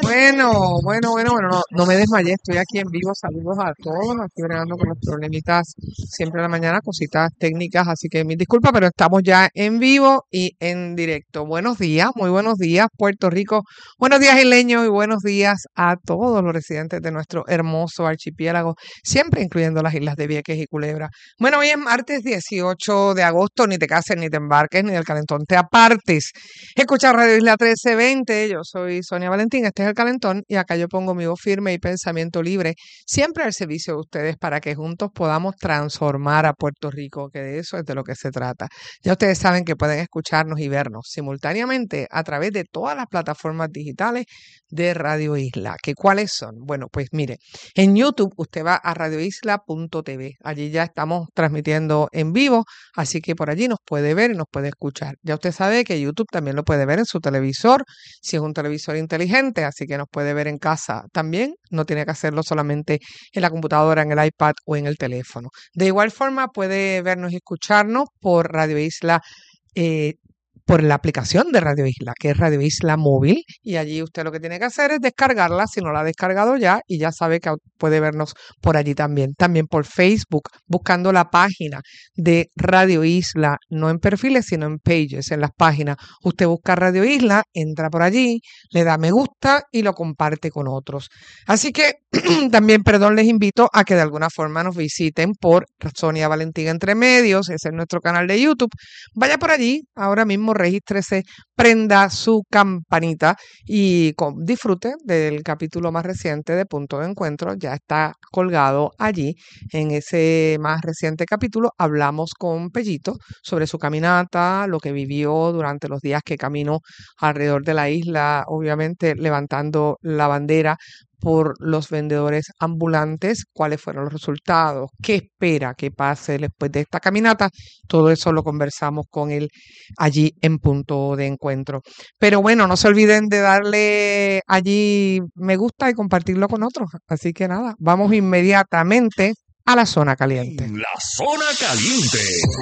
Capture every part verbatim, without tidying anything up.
Bueno, bueno, bueno, bueno, no, no me desmayé, estoy aquí en vivo, saludos a todos, aquí bregando con los problemitas siempre en la mañana, cositas técnicas, así que mis disculpas, pero estamos ya en vivo y en directo. Buenos días, muy buenos días, Puerto Rico, buenos días, isleños, y buenos días a todos los residentes de nuestro hermoso archipiélago, siempre incluyendo las islas de Vieques y Culebra. Bueno, hoy es martes dieciocho de agosto, ni te cases, ni te embarques, ni del calentón te apartes. Escucha Radio Isla trece veinte, yo soy Sonia Valentín, este es el calentón y acá yo pongo mi voz firme y pensamiento libre, siempre al servicio de ustedes para que juntos podamos transformar a Puerto Rico, que de eso es de lo que se trata. Ya ustedes saben que pueden escucharnos y vernos simultáneamente a través de todas las plataformas digitales de Radio Isla. ¿Que cuáles son? Bueno, pues mire, en YouTube usted va a radio isla punto t v, allí ya estamos transmitiendo en vivo, así que por allí nos puede ver y nos puede escuchar. Ya usted sabe que YouTube también lo puede ver en su televisor, si es un televisor inteligente, así que nos puede ver en casa también. No tiene que hacerlo solamente en la computadora, en el iPad o en el teléfono. De igual forma, puede vernos y escucharnos por Radio Isla, eh, por la aplicación de Radio Isla, que es Radio Isla Móvil, y allí usted lo que tiene que hacer es descargarla si no la ha descargado ya, y ya sabe que puede vernos por allí también. También por Facebook, buscando la página de Radio Isla, no en perfiles, sino en pages, en las páginas. Usted busca Radio Isla, entra por allí, le da me gusta y lo comparte con otros. Así que también, perdón, les invito a que de alguna forma nos visiten por Sonia Valentín Entre Medios, ese es nuestro canal de YouTube. Vaya por allí, ahora mismo regístrese, prenda su campanita y con, disfrute del capítulo más reciente de Punto de Encuentro. Ya está colgado allí. En ese más reciente capítulo hablamos con Pellito sobre su caminata, lo que vivió durante los días que caminó alrededor de la isla, obviamente levantando la bandera por los vendedores ambulantes, cuáles fueron los resultados, qué espera que pase después de esta caminata. Todo eso lo conversamos con él allí en Punto de Encuentro. Pero bueno, no se olviden de darle allí me gusta y compartirlo con otros. Así que nada, vamos inmediatamente a la zona caliente. La zona caliente.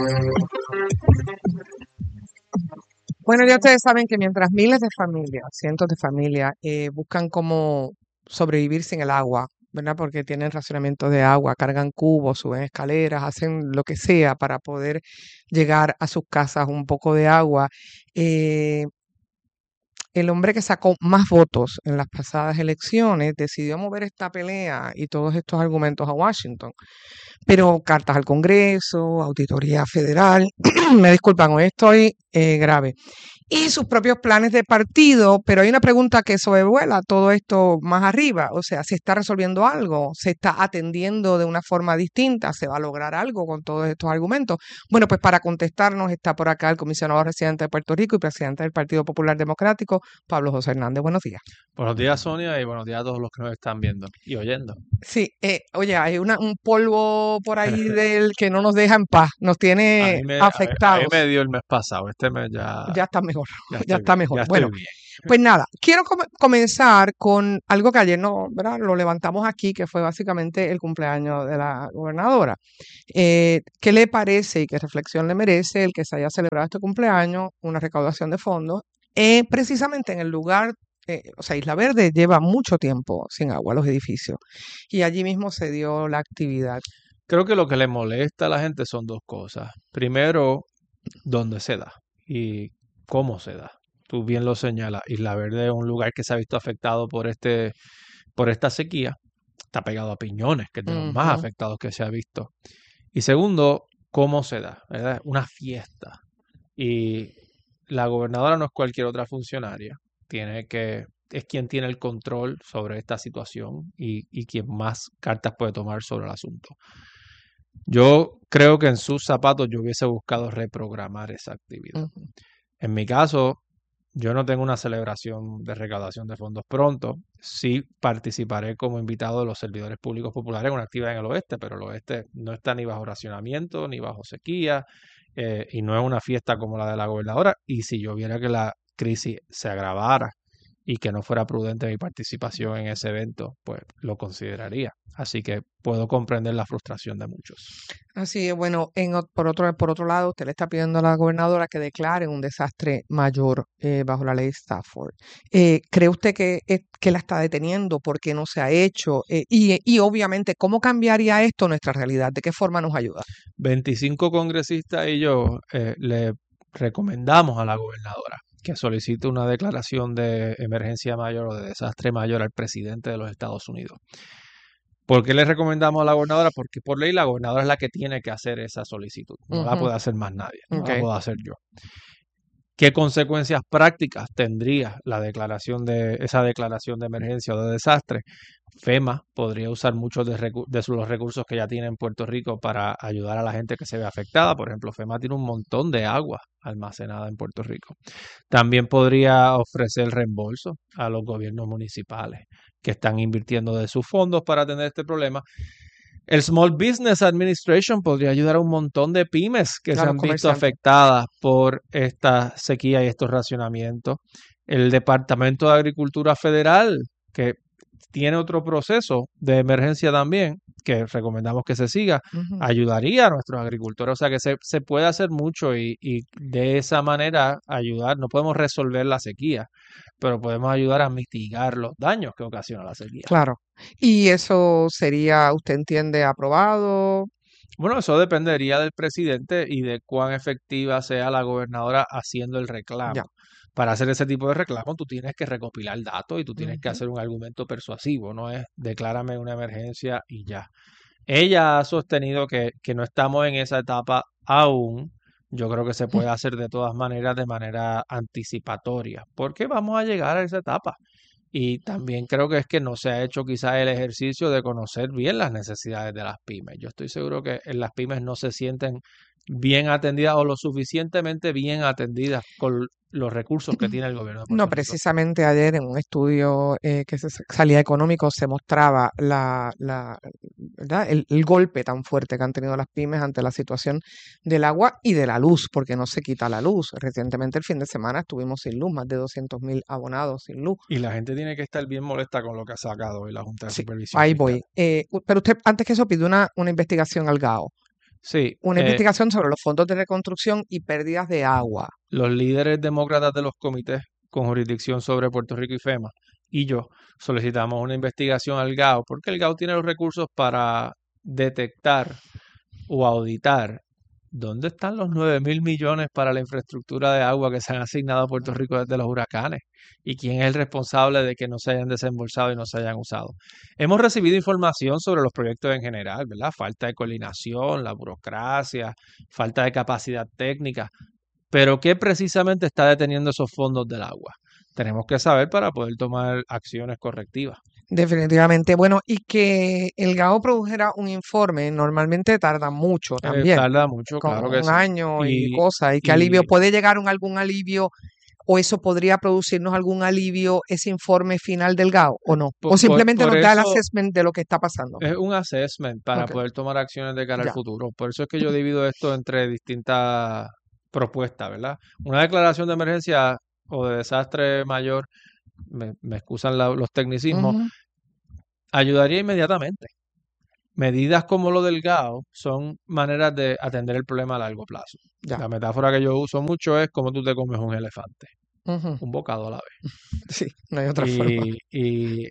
Bueno, ya ustedes saben que mientras miles de familias, cientos de familias, eh, buscan cómo sobrevivir sin el agua, ¿verdad? Porque tienen racionamiento de agua, cargan cubos, suben escaleras, hacen lo que sea para poder llegar a sus casas un poco de agua. Eh, el hombre que sacó más votos en las pasadas elecciones decidió mover esta pelea y todos estos argumentos a Washington. Pero cartas al Congreso, Auditoría Federal, me disculpan, hoy estoy eh, grave, y sus propios planes de partido, pero hay una pregunta que sobrevuela todo esto más arriba, o sea, ¿se está resolviendo algo? ¿Se está atendiendo de una forma distinta? ¿Se va a lograr algo con todos estos argumentos? Bueno, pues para contestarnos está por acá el comisionado residente de Puerto Rico y presidente del Partido Popular Democrático, Pablo José Hernández. Buenos días. Buenos días, Sonia, y buenos días a todos los que nos están viendo y oyendo. Sí, eh, oye, hay una, un polvo por ahí del que no nos deja en paz, nos A tiene mí me, a, a mí afectados. me dio el mes pasado, este mes ya, Ya está mejor, ya ya estoy está bien, mejor. ya estoy Bueno, bien. pues nada, quiero com- comenzar con algo que ayer no, ¿verdad? Lo levantamos aquí, que fue básicamente el cumpleaños de la gobernadora. Eh, ¿qué le parece y qué reflexión le merece el que se haya celebrado este cumpleaños, una recaudación de fondos, eh, precisamente en el lugar, eh, o sea, Isla Verde lleva mucho tiempo sin agua, los edificios, y allí mismo se dio la actividad. Creo que lo que le molesta a la gente son dos cosas. Primero, dónde se da y cómo se da. Tú bien lo señalas, Isla Verde es un lugar que se ha visto afectado por este, por esta sequía. Está pegado a Piñones, que es de los más Ujú. afectados que se ha visto. Y segundo, cómo se da, ¿verdad? Una fiesta. Y la gobernadora no es cualquier otra funcionaria. Tiene que, es quien tiene el control sobre esta situación y, y quien más cartas puede tomar sobre el asunto. Yo creo que en sus zapatos yo hubiese buscado reprogramar esa actividad. Ujú. En mi caso, yo no tengo una celebración de recaudación de fondos pronto. Sí participaré como invitado de los servidores públicos populares en una actividad en el oeste, pero el oeste no está ni bajo racionamiento, ni bajo sequía, eh, y no es una fiesta como la de la gobernadora. Y si yo viera que la crisis se agravara y que no fuera prudente mi participación en ese evento, pues lo consideraría. Así que puedo comprender la frustración de muchos. Así es, bueno, en, ot- por otro, por otro lado, usted le está pidiendo a la gobernadora que declare un desastre mayor eh, bajo la ley Stafford. Eh, ¿cree usted que, es- que la está deteniendo? ¿Por qué no se ha hecho? Eh, y, y obviamente, ¿cómo cambiaría esto nuestra realidad? ¿De qué forma nos ayuda? veinticinco congresistas y yo eh, le recomendamos a la gobernadora que solicite una declaración de emergencia mayor o de desastre mayor al presidente de los Estados Unidos. ¿Por qué le recomendamos a la gobernadora? Porque por ley la gobernadora es la que tiene que hacer esa solicitud. No la Ujú, puede hacer más nadie, no la ok, puedo hacer yo. ¿Qué consecuencias prácticas tendría la declaración de esa declaración de emergencia o de desastre? FEMA podría usar muchos de, recu- de los recursos que ya tiene en Puerto Rico para ayudar a la gente que se ve afectada. Por ejemplo, FEMA tiene un montón de agua almacenada en Puerto Rico. También podría ofrecer reembolso a los gobiernos municipales que están invirtiendo de sus fondos para atender este problema. El Small Business Administration podría ayudar a un montón de pymes que se claro, han visto comerciante. afectadas por esta sequía y estos racionamientos. El Departamento de Agricultura Federal, que tiene otro proceso de emergencia también, que recomendamos que se siga, Ujú. ayudaría a nuestros agricultores. O sea que se, se puede hacer mucho y, y de esa manera ayudar. No podemos resolver la sequía, pero podemos ayudar a mitigar los daños que ocasiona la sequía. Claro. Y eso sería, ¿usted entiende, aprobado? Bueno, eso dependería del presidente y de cuán efectiva sea la gobernadora haciendo el Ya. reclamo. Para hacer ese tipo de reclamo, tú tienes que recopilar datos y tú tienes que Ujú. hacer un argumento persuasivo, no es declárame una emergencia y ya. Ella ha sostenido que, que no estamos en esa etapa aún. Yo creo que se puede hacer de todas maneras de manera anticipatoria, porque vamos a llegar a esa etapa. Y también creo que es que no se ha hecho quizás el ejercicio de conocer bien las necesidades de las pymes. Yo estoy seguro que en las pymes no se sienten bien atendidas o lo suficientemente bien atendidas con los recursos que tiene el gobierno de No, Puerto Rico. precisamente ayer en un estudio eh, que se sa- salía económico se mostraba la, la, ¿verdad? El, el golpe tan fuerte que han tenido las pymes ante la situación del agua y de la luz, porque no se quita la luz. Recientemente el fin de semana estuvimos sin luz, más de doscientos mil abonados sin luz. Y la gente tiene que estar bien molesta con lo que ha sacado hoy la Junta de Sí, Supervisión ahí Fiscal. voy. Eh, u- pero usted, antes que eso, pidió una, una investigación al GAO, Sí, una eh, investigación sobre los fondos de reconstrucción y pérdidas de agua. los líderes demócratas de los comités con jurisdicción sobre Puerto Rico y FEMA y yo solicitamos una investigación al GAO porque el GAO tiene los recursos para detectar o auditar dónde están los nueve mil millones para la infraestructura de agua que se han asignado a Puerto Rico desde los huracanes y quién es el responsable de que no se hayan desembolsado y no se hayan usado. Hemos recibido información sobre los proyectos en general, ¿verdad? Falta de coordinación, la burocracia, falta de capacidad técnica, pero ¿qué precisamente está deteniendo esos fondos del agua? Tenemos que saber para poder tomar acciones correctivas. Definitivamente. Bueno, y que el GAO produjera un informe, normalmente tarda mucho Eh, también, tarda mucho, con claro que un sí. año y Y, cosas, y qué alivio, y ¿puede llegar un, algún alivio o eso podría producirnos algún alivio ese informe final del GAO o no? po- O por, simplemente por nos da el eso assessment de lo que está pasando. es un assessment para Ok, poder tomar acciones de cara al ya. futuro. Por eso es que yo divido esto entre distintas propuestas, ¿verdad? Una declaración de emergencia o de desastre mayor, me, me excusan la- los tecnicismos, Ujú, ayudaría inmediatamente. Medidas como lo del GAO son maneras de atender el problema a largo plazo. ya. La metáfora que yo uso mucho es como tú te comes un elefante, Ujú. un bocado a la vez. Sí, no hay otra forma. Y, y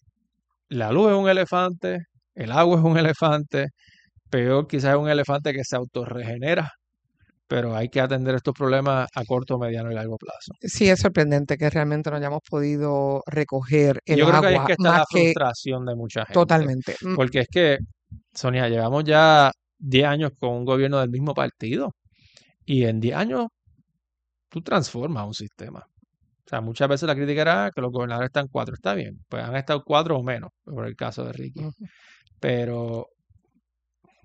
la luz es un elefante, el agua es un elefante, peor quizás es un elefante que se autorregenera, pero hay que atender estos problemas a corto, mediano y largo plazo. Sí, es sorprendente que realmente no hayamos podido recoger Y el yo creo que ahí es agua que está más la que frustración de mucha gente, totalmente. Mm, porque es que, Sonia, llevamos ya diez años con un gobierno del mismo partido y en diez años tú transformas un sistema. O sea, muchas veces la crítica era que los gobernadores están cuatro, está bien, pues han estado cuatro o menos, por el caso de Ricky. ujú. Pero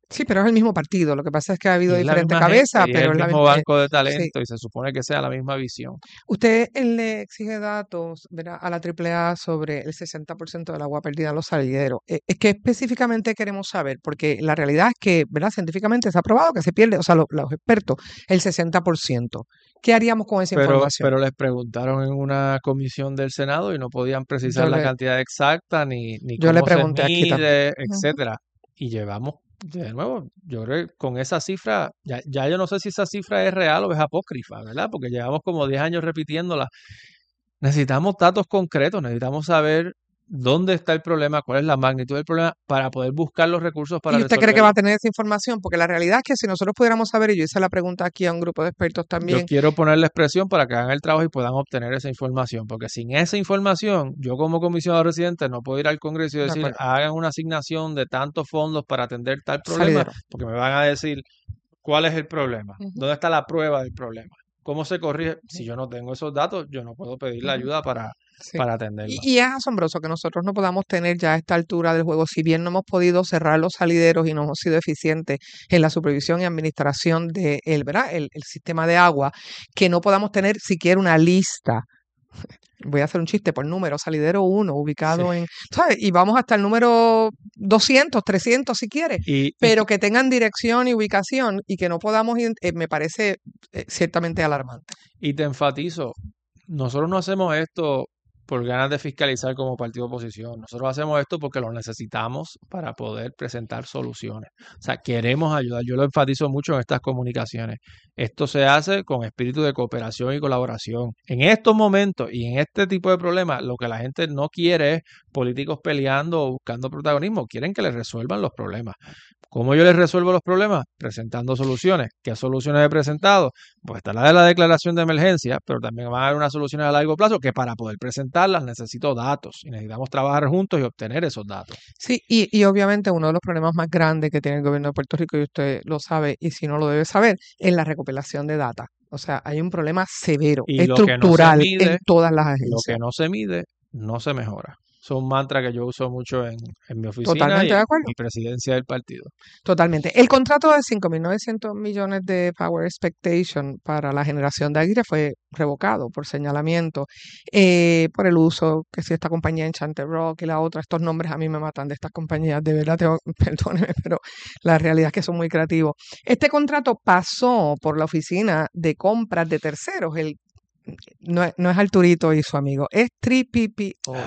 Sí, pero es el mismo partido. Lo que pasa es que ha Y habido es la diferentes misma gente, cabezas, y es pero el es la mismo misma. eh, banco de sí. talento, y se supone que sea la misma visión. Usted eh, le exige datos, ¿verdad?, a la Triple A sobre el sesenta por ciento del agua perdida en los salideros. Eh, Es que específicamente queremos saber, porque la realidad es que, ¿verdad?, científicamente se ha probado que se pierde, o sea, lo- los expertos, el sesenta por ciento. ¿Qué haríamos con esa Pero, información? pero les preguntaron en una comisión del Senado y no podían precisar Yo la le, cantidad exacta, ni, ni yo le cómo se pregunté aquí también. mide, Ujú. etcétera. Y llevamos, de nuevo, yo creo que con esa cifra, ya, ya yo no sé si esa cifra es real o es apócrifa, ¿verdad? Porque llevamos como diez años repitiéndola. Necesitamos datos concretos, necesitamos saber dónde está el problema, cuál es la magnitud del problema, para poder buscar los recursos para ¿Y usted cree que va resolverlo. a tener esa información? Porque la realidad es que si nosotros pudiéramos saber, y yo hice la pregunta aquí a un grupo de expertos Yo también, quiero ponerle expresión para que hagan el trabajo y puedan obtener esa información, porque sin esa información, yo como comisionado residente no puedo ir al Congreso y de decir, acuerdo, hagan una asignación de tantos fondos para atender tal problema, salidero. porque me van a decir, ¿cuál es el problema? Ujú, ¿Dónde está la prueba del problema? ¿Cómo se corrige? Si ujú, yo no tengo esos datos, yo no puedo pedir la ujú. ayuda para, Sí. para Y, atenderlo. y es asombroso que nosotros no podamos tener ya a esta altura del juego, si bien no hemos podido cerrar los salideros y no hemos sido eficientes en la supervisión y administración del el, ¿verdad?, el, el sistema de agua, que no podamos tener siquiera una lista. Voy a hacer un chiste por número, salidero uno, Sí. ubicado en, ¿sabes? Y vamos hasta el número doscientos, trescientos si quiere, Y, y, pero que tengan dirección y ubicación y que no podamos, ident- eh, me parece eh, ciertamente alarmante. y te enfatizo, nosotros no hacemos esto por ganas de fiscalizar como partido de oposición. Nosotros hacemos esto porque lo necesitamos para poder presentar soluciones. O sea, queremos ayudar. Yo lo enfatizo mucho en estas comunicaciones. Esto se hace con espíritu de cooperación y colaboración. En estos momentos y en este tipo de problemas, lo que la gente no quiere es políticos peleando o buscando protagonismo. Quieren que les resuelvan los problemas. ¿Cómo yo les resuelvo los problemas? Presentando soluciones. ¿Qué soluciones he presentado? Pues está la de la declaración de emergencia, pero también van a haber unas soluciones a largo plazo que para poder presentarlas necesito datos y necesitamos trabajar juntos y obtener esos datos. Sí, y, y obviamente uno de los problemas más grandes que tiene el gobierno de Puerto Rico, y usted lo sabe, y si no lo debe saber, es la recopilación de data. O sea, hay un problema severo, Y lo que no se estructural en mide, todas las lo que agencias. no se mide, no se mejora. Es un mantra que yo uso mucho en, en mi oficina y Totalmente de en acuerdo. mi presidencia del partido. Totalmente. El contrato de cinco mil novecientos millones de Power Expectation para la generación de aire fue revocado por señalamiento, eh, por el uso que si esta compañía Enchanted Rock y la otra, estos nombres a mí me matan de estas compañías, de verdad, tengo- perdóneme, pero la realidad es que son muy creativos. Este contrato pasó por la oficina de compras de terceros, el, no, es- no es Arturito y su amigo, es tres P P O.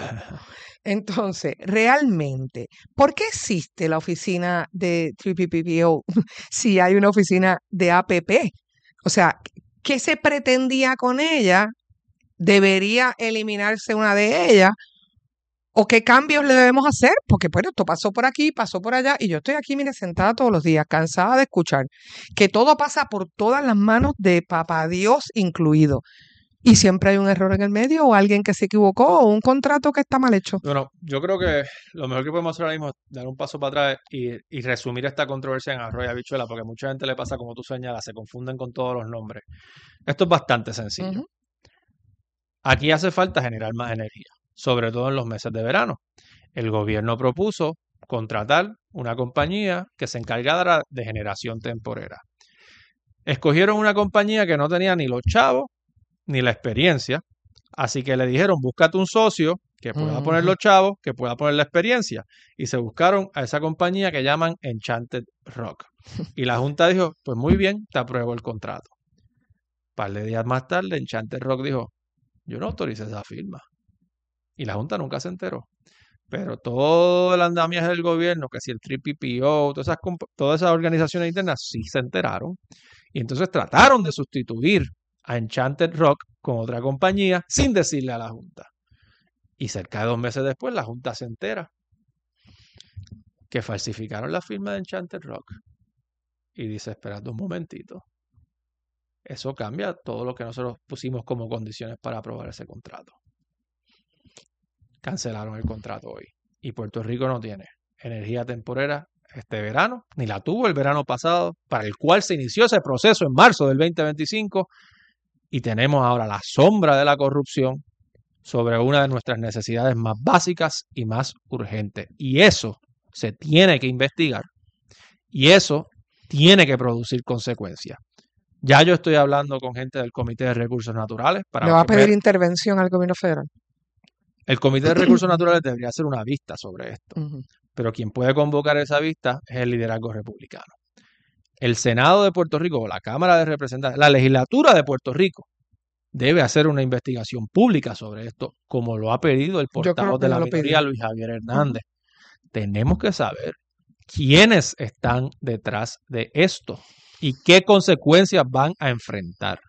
Entonces, realmente, ¿por qué existe la oficina de tres P P O si hay una oficina de A P P? O sea, ¿qué se pretendía con ella? ¿Debería eliminarse una de ellas? ¿O qué cambios le debemos hacer? Porque, bueno, esto pasó por aquí, pasó por allá, y yo estoy aquí, mire, sentada todos los días, cansada de escuchar que todo pasa por todas las manos de Papá Dios incluido. Y siempre hay un error en el medio, o alguien que se equivocó, o un contrato que está mal hecho. Bueno, yo creo que lo mejor que podemos hacer ahora mismo es dar un paso para atrás y, y resumir esta controversia en arroz y habichuela, porque a mucha gente le pasa como tú señalas, se confunden con todos los nombres. Esto es bastante sencillo. Ujú. Aquí hace falta generar más energía, sobre todo en los meses de verano. El gobierno propuso contratar una compañía que se encargara de generación temporera. Escogieron una compañía que no tenía ni los chavos ni la experiencia, así que le dijeron, búscate un socio que pueda poner Ujú. los chavos, que pueda poner la experiencia. Y se buscaron a esa compañía que llaman Enchanted Rock. Y la Junta dijo, pues muy bien, te apruebo el contrato. Un par de días más tarde, Enchanted Rock dijo, yo no autoricé esa firma. Y la Junta nunca se enteró. Pero todo el andamiaje del gobierno, que si el tres P P O, todas esas, comp- todas esas organizaciones internas sí se enteraron. Y entonces trataron de sustituir a Enchanted Rock con otra compañía sin decirle a la Junta. Y cerca de dos meses después la Junta se entera que falsificaron la firma de Enchanted Rock. Y dice, esperad un momentito. Eso cambia todo lo que nosotros pusimos como condiciones para aprobar ese contrato. Cancelaron el contrato hoy. Y Puerto Rico no tiene energía temporera este verano, ni la tuvo el verano pasado, para el cual se inició ese proceso en marzo del veinte veinticinco. Y tenemos ahora la sombra de la corrupción sobre una de nuestras necesidades más básicas y más urgentes. Y eso se tiene que investigar Y eso tiene que producir consecuencias. Ya yo estoy hablando con gente del Comité de Recursos Naturales para ¿Le va a ver- pedir intervención al gobierno federal? el Comité de Recursos Naturales debería hacer una vista sobre esto, Ujú. pero quien puede convocar esa vista es el liderazgo republicano. El Senado de Puerto Rico o la Cámara de Representantes, la legislatura de Puerto Rico debe hacer una investigación pública sobre esto, como lo ha pedido el Yo creo portavoz que de ya la lo minoría, pidió. Luis Javier Hernández. Tenemos que saber quiénes están detrás de esto y qué consecuencias van a enfrentar.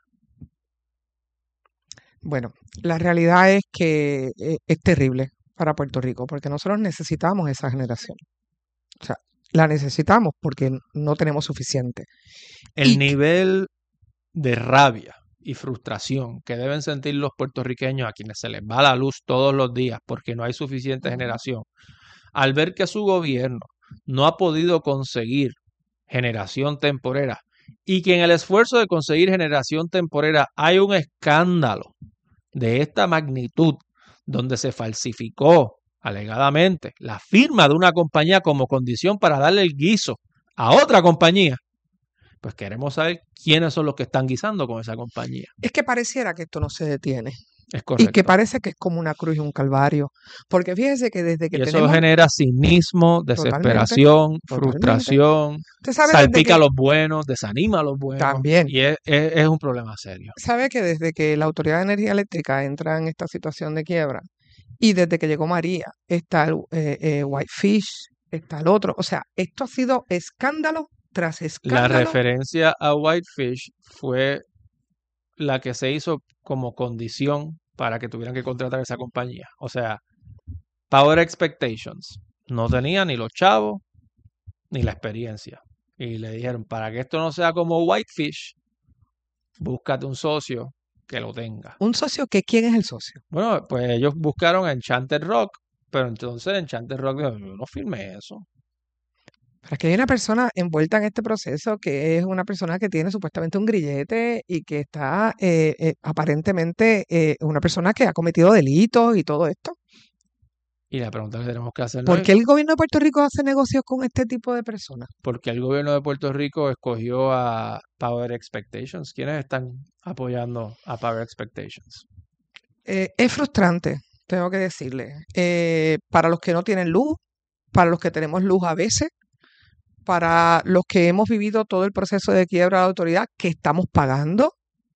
Bueno, la realidad es que eh, es terrible para Puerto Rico porque nosotros necesitamos esa generación. O sea, la necesitamos porque no tenemos suficiente. El Y- nivel de rabia y frustración que deben sentir los puertorriqueños a quienes se les va la luz todos los días porque no hay suficiente Ujú. generación, al ver que su gobierno no ha podido conseguir generación temporera y que en el esfuerzo de conseguir generación temporera hay un escándalo de esta magnitud donde se falsificó alegadamente la firma de una compañía como condición para darle el guiso a otra compañía, pues queremos saber quiénes son los que están guisando con esa compañía. Es que pareciera que esto no se detiene Es y correcto. que parece que es como una cruz y un calvario. Porque fíjese que desde que Y eso tenemos... genera cinismo, desesperación, totalmente. frustración, Usted sabe desde salpica que... a los buenos, desanima a los buenos. También. Y es, es- es un problema serio. Sabe que desde que la Autoridad de Energía Eléctrica entra en esta situación de quiebra y desde que llegó María está el eh, eh, Whitefish, está el otro. O sea, esto ha sido escándalo tras La escándalo. referencia a Whitefish fue la que se hizo como condición para que tuvieran que contratar esa compañía. O sea, Power Expectations no tenía ni los chavos ni la experiencia. Y le dijeron, para que esto no sea como Whitefish, búscate un socio que lo tenga. Un socio que, ¿quién es el socio? Bueno, pues ellos buscaron a Enchanted Rock, pero entonces Enchanted Rock dijo, yo no firmé eso. Para que hay una persona envuelta en este proceso que es una persona que tiene supuestamente un grillete y que está eh, eh, aparentemente eh, una persona que ha cometido delitos y todo esto. Y la pregunta que tenemos que hacer ¿Por es, qué el gobierno de Puerto Rico hace negocios con este tipo de personas? ¿por qué el gobierno de Puerto Rico escogió a Power Expectations? ¿Quiénes están apoyando a Power Expectations? Eh, es frustrante, tengo que decirle. Eh, para los que no tienen luz, para los que tenemos luz a veces, para los que hemos vivido todo el proceso de quiebra de la autoridad que estamos pagando,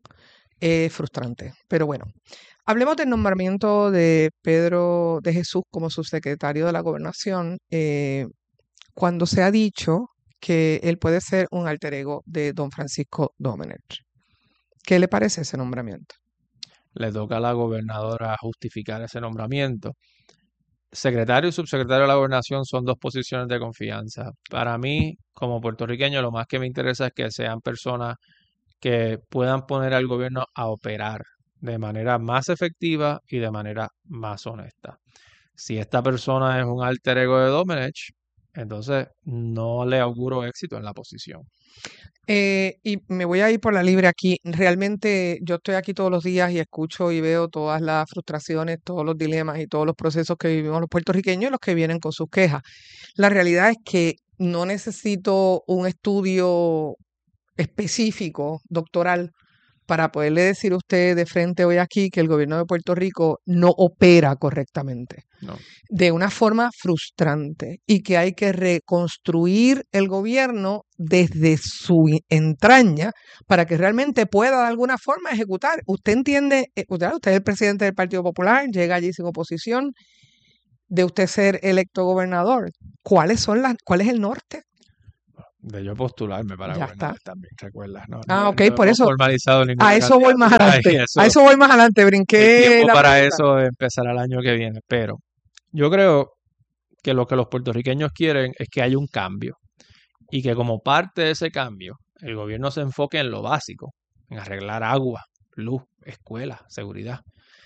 es frustrante. Pero bueno, hablemos del nombramiento de Pedro de Jesús como subsecretario de la Gobernación, eh, cuando se ha dicho que él puede ser un alter ego de don Francisco Domenech. ¿Qué le parece ese nombramiento? Le toca a la gobernadora justificar ese nombramiento. Secretario y subsecretario de la gobernación son dos posiciones de confianza. Para mí, como puertorriqueño, lo más que me interesa es que sean personas que puedan poner al gobierno a operar de manera más efectiva y de manera más honesta. Si esta persona es un alter ego de Domenech, entonces no le auguro éxito en la posición. Eh, y me voy a ir por la libre aquí. Realmente yo estoy aquí todos los días y escucho y veo todas las frustraciones, todos los dilemas y todos los procesos que vivimos los puertorriqueños y los que vienen con sus quejas. La realidad es que no necesito un estudio específico, doctoral, para poderle decir a usted de frente hoy aquí que el gobierno de Puerto Rico no opera correctamente, No. de una forma frustrante y que hay que reconstruir el gobierno desde su i- entraña para que realmente pueda de alguna forma ejecutar. Usted entiende, eh, usted, usted es el presidente del Partido Popular, llega allí sin oposición, de usted ser electo gobernador. ¿Cuáles son las, cuál es el norte? De yo postularme para Ya gobernador está. también, ¿recuerdas? No, Ah, no, ok, no por hemos eso, formalizado ninguna a eso voy más candidatura y adelante. A eso, eso voy más adelante, el brinqué tiempo la para pregunta. eso empezará el año que viene. Pero yo creo que lo que los puertorriqueños quieren es que haya un cambio y que como parte de ese cambio el gobierno se enfoque en lo básico, en arreglar agua, luz, escuela, seguridad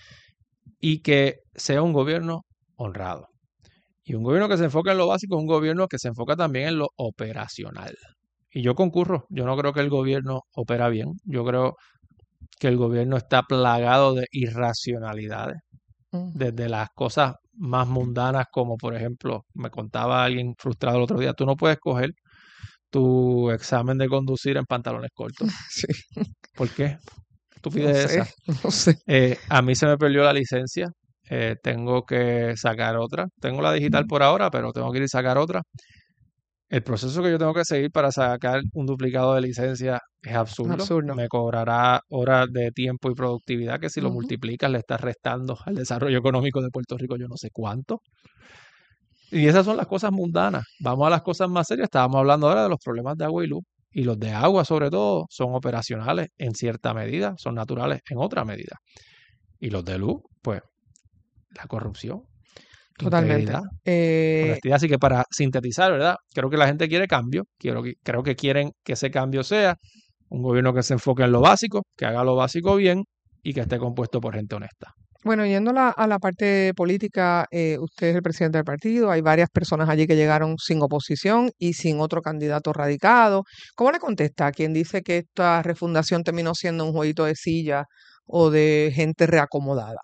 y que sea un gobierno honrado. Y un gobierno que se enfoca en lo básico es un gobierno que se enfoca también en lo operacional. Y yo concurro, yo no creo que el gobierno opera bien, yo creo que el gobierno está plagado de irracionalidades, Mm. desde las cosas más mundanas como por ejemplo, me contaba alguien frustrado el otro día, tú no puedes coger tu examen de conducir en pantalones cortos. Sí. ¿Por qué? No Estupidez sé, esa. no sé. Eh, a mí se me perdió la licencia. Eh, tengo que sacar otra. Tengo la digital por ahora, pero tengo que ir a sacar otra. El proceso que yo tengo que seguir para sacar un duplicado de licencia es absurdo. Absurdo. Me cobrará horas de tiempo y productividad que si lo Ujú. multiplicas le estás restando al desarrollo económico de Puerto Rico yo no sé cuánto. Y esas son las cosas mundanas. Vamos a las cosas más serias. Estábamos hablando ahora de los problemas de agua y luz. Y los de agua, sobre todo, son operacionales en cierta medida, son naturales en otra medida. Y los de luz, pues, la corrupción, Totalmente. integridad, Eh, honestidad. Así que para sintetizar, ¿verdad? Creo que la gente quiere cambio. Quiero que, creo que quieren que ese cambio sea un gobierno que se enfoque en lo básico, que haga lo básico bien y que esté compuesto por gente honesta. Bueno, yendo a la, a la parte política, eh, usted es el presidente del partido, hay varias personas allí que llegaron sin oposición y sin otro candidato radicado. ¿Cómo le contesta a quien dice que esta refundación terminó siendo un jueguito de silla o de gente reacomodada?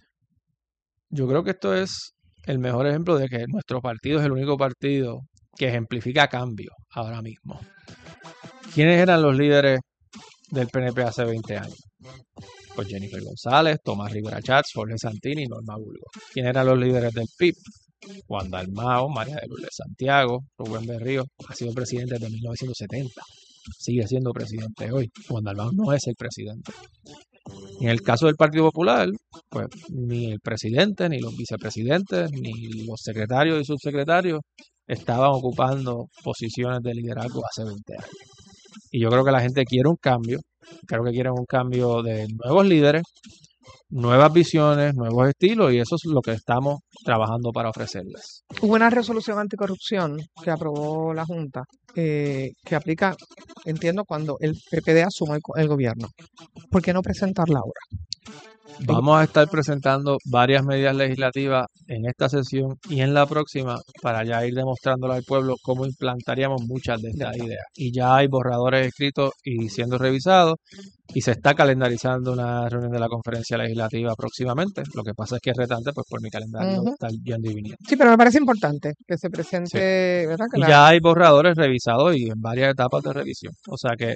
Yo creo que esto es el mejor ejemplo de que nuestro partido es el único partido que ejemplifica cambio ahora mismo. ¿Quiénes eran los líderes del P N P hace veinte años? Pues Jennifer González, Tomás Rivera Chats, Jorge Santini y Norma Burgos. ¿Quiénes eran los líderes del P I B? Juan Dalmau, María de Lourdes Santiago, Rubén Berrío, ha sido presidente desde mil novecientos setenta. Sigue siendo presidente hoy. Juan Dalmau no es el presidente. Y en el caso del Partido Popular, pues ni el presidente, ni los vicepresidentes, ni los secretarios y subsecretarios estaban ocupando posiciones de liderazgo hace veinte años. Y yo creo que la gente quiere un cambio, creo que quieren un cambio de nuevos líderes, nuevas visiones, nuevos estilos, y eso es lo que estamos trabajando para ofrecerles. Hubo una resolución anticorrupción que aprobó la Junta, eh, que aplica, entiendo, cuando el P P D asume el, el gobierno. ¿Por qué no presentarla ahora? Vamos a estar presentando varias medidas legislativas en esta sesión y en la próxima para ya ir demostrándole al pueblo cómo implantaríamos muchas de estas ideas. Y ya hay borradores escritos y siendo revisados y se está calendarizando una reunión de la conferencia legislativa próximamente. Lo que pasa es que es retante pues por mi calendario Ujú. está yendo y viniendo. Sí, pero me parece importante que se presente, Sí. ¿verdad? Que Y la- ya hay borradores revisados y en varias etapas de revisión. O sea que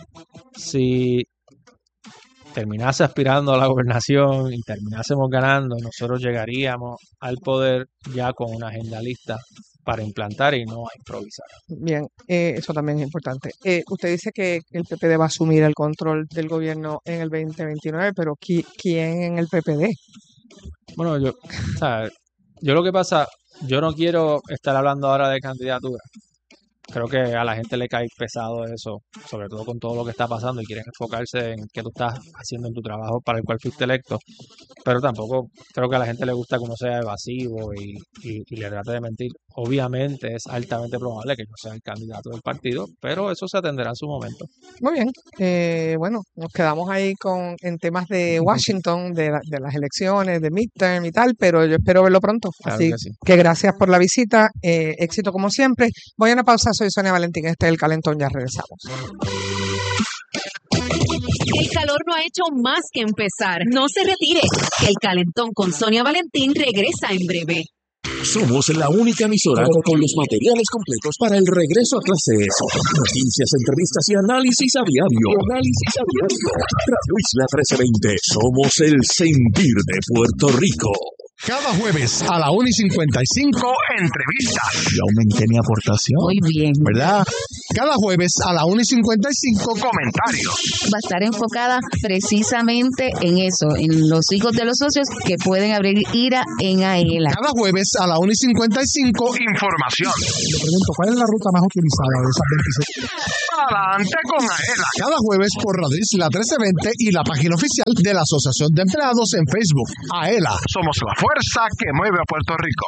si terminase aspirando a la gobernación y terminásemos ganando, nosotros llegaríamos al poder ya con una agenda lista para implantar y no a improvisar. Bien, eh, eso también es importante. Eh, usted dice que el P P D va a asumir el control del gobierno en el veinte veintinueve, pero ¿qui- ¿quién en el P P D? Bueno, yo, o sea, yo lo que pasa, yo no quiero estar hablando ahora de candidatura. Creo que a la gente le cae pesado eso, sobre todo con todo lo que está pasando y quieren enfocarse en qué tú estás haciendo en tu trabajo para el cual fuiste electo. Pero tampoco creo que a la gente le gusta que uno sea evasivo y, y, y le trate de mentir. Obviamente es altamente probable que yo sea el candidato del partido, pero eso se atenderá en su momento. Muy bien, eh, bueno, nos quedamos ahí con en temas de Washington, de, la- de las elecciones, de midterm y tal, pero yo espero verlo pronto. Claro Así que sí. que gracias por la visita, eh, éxito como siempre. Voy a una pausa, soy Sonia Valentín, este es El Calentón, ya regresamos. El calor no ha hecho más que empezar. No se retire. El Calentón con Sonia Valentín regresa en breve. Somos la única emisora con los materiales completos para el regreso a clases. Noticias, entrevistas y análisis a diario. Análisis a diario. Radio Isla trece veinte. Somos el sentir de Puerto Rico. Cada jueves a la una y cincuenta y cinco, entrevistas. Yo aumenté mi aportación. Muy bien. ¿Verdad? Cada jueves a la una y cincuenta y cinco, comentarios. Va a estar enfocada precisamente en eso, en los hijos de los socios que pueden abrir ira en AELA. Cada jueves a la una y cincuenta y cinco, información. Le pregunto, ¿cuál es la ruta más utilizada de esas veintiséis? Adelante con AELA. Cada jueves por Radio Isla trece veinte y la página oficial de la Asociación de Empleados en Facebook. AELA. Somos la fuerza que mueve a Puerto Rico.